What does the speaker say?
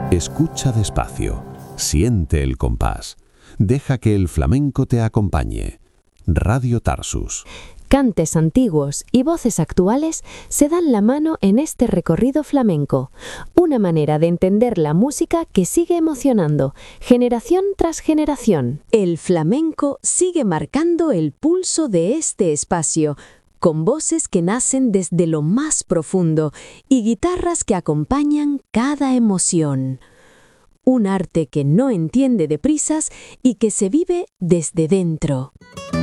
Escucha despacio, siente el compás, deja que el flamenco te acompañe. Radio Tarsus. Cantes antiguos y voces actuales se dan la mano en este recorrido flamenco, una manera de entender la música que sigue emocionando, generación tras generación. El flamenco sigue marcando el pulso de este espacio, con voces que nacen desde lo más profundo y guitarras que acompañan cada emoción. Un arte que no entiende de prisas y que se vive desde dentro.